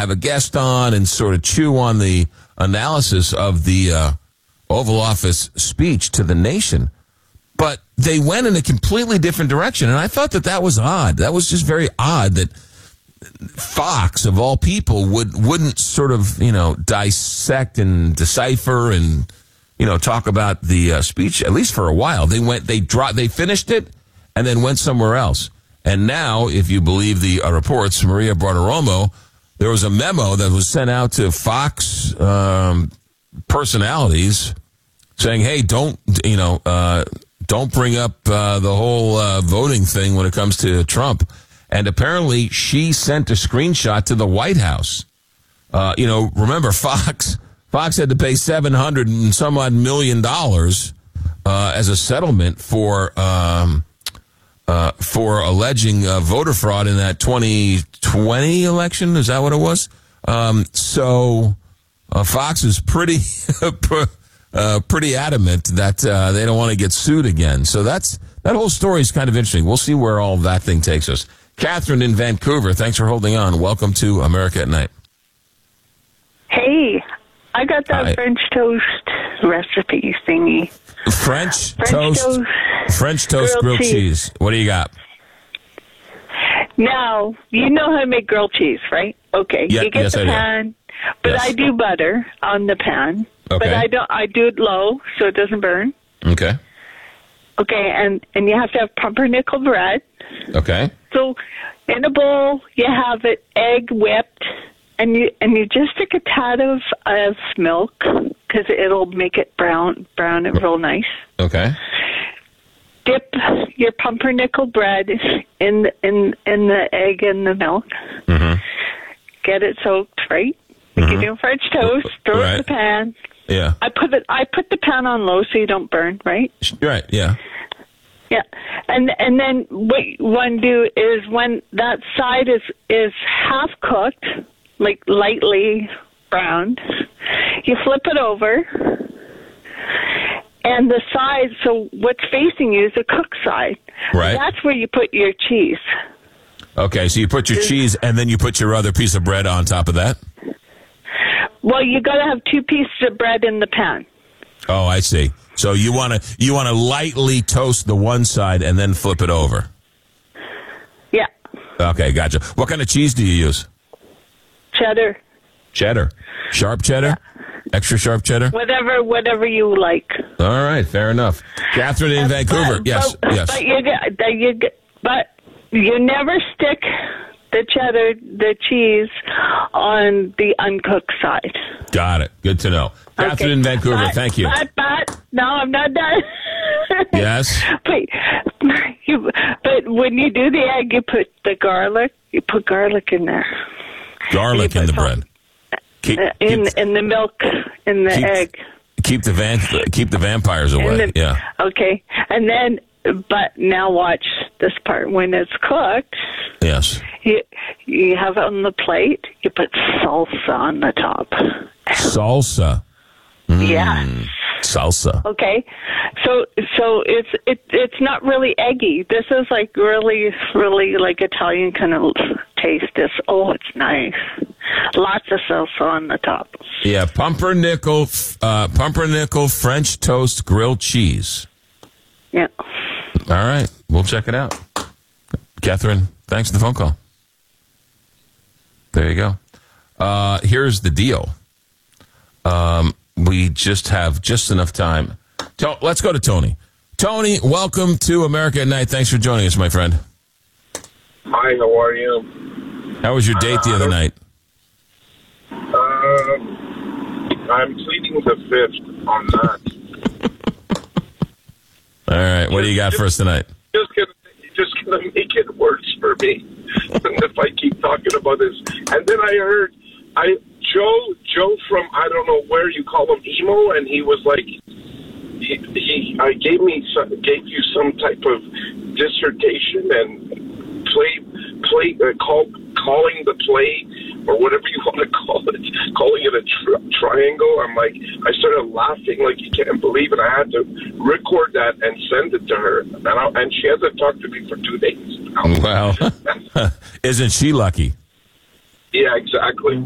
have a guest on and sort of chew on the analysis of the Oval Office speech to the nation. But they went in a completely different direction, and I thought that was odd. That was just very odd that Fox, of all people, wouldn't sort of, dissect and decipher and, talk about the speech, at least for a while. They finished it and then went somewhere else. And now, if you believe the reports, Maria Bartiromo, there was a memo that was sent out to Fox personalities saying, hey, don't bring up the whole voting thing when it comes to Trump. And apparently she sent a screenshot to the White House. Remember, Fox had to pay $700 and some odd million as a settlement for alleging voter fraud in that 2020 election. Is that what it was? So Fox is pretty adamant that they don't want to get sued again. So that whole story is kind of interesting. We'll see where all that thing takes us. Catherine in Vancouver, thanks for holding on. Welcome to America at Night. Hey, I got that French toast recipe thingy. French toast grilled cheese. What do you got? Now, you know how to make grilled cheese, right? Okay. Yeah, you get the pan, but I do butter on the pan. Okay. But I do it low so it doesn't burn. Okay. Okay, and you have to have pumpernickel bread. Okay. So in a bowl, you have it egg whipped, and you just stick a tad of milk because it'll make it brown and real nice. Okay. Dip your pumpernickel bread in the egg and the milk. Mm-hmm. Get it soaked, right? Like you do French toast. Throw it in the pan. Yeah. I put the pan on low so you don't burn, right? Right. Yeah. Yeah, and then what you want to do is when that side is half cooked, like lightly browned, you flip it over, and the side, so what's facing you is the cooked side. Right. That's where you put your cheese. Okay, so you put your cheese and then you put your other piece of bread on top of that? Well, you got to have two pieces of bread in the pan. Oh, I see. So you want to lightly toast the one side and then flip it over. Yeah. Okay, gotcha. What kind of cheese do you use? Cheddar. Cheddar. Sharp cheddar? Yeah. Extra sharp cheddar? Whatever you like. All right, fair enough. Catherine in Vancouver. Yes. But you never stick the cheese on the uncooked side. Got it. Good to know. Catherine in Vancouver, thank you. But, no, I'm not done. Yes? But when you do the egg, you put the garlic. You put garlic in there. Garlic in the bread. In the milk, in the egg. Keep the vampires away. Yeah. Okay. And then, but now watch this part. When it's cooked, yes, you have it on the plate. You put salsa on the top. Salsa. Yeah. Salsa. Okay. So it's not really eggy. This is like really like Italian kind of taste. It's nice. Lots of salsa on the top. Yeah, pumpernickel French toast grilled cheese. Yeah. All right, we'll check it out. Catherine, thanks for the phone call. There you go. Here's the deal. We just have enough time. Let's go to Tony. Tony, welcome to America at Night. Thanks for joining us, my friend. Hi, how are you? How was your date the other night? I'm pleading the fifth on that. All right, what do you got for us tonight? Just gonna make it worse for me if I keep talking about this. And then I heard Joe from I don't know where you call him emo, and he was like, I gave you some type of dissertation and calling the play or whatever you want to call it, calling it a triangle. I'm like, I started laughing like you can't believe it. I had to record that and send it to her, and she hasn't talked to me for 2 days now. Wow, isn't she lucky? Yeah, exactly.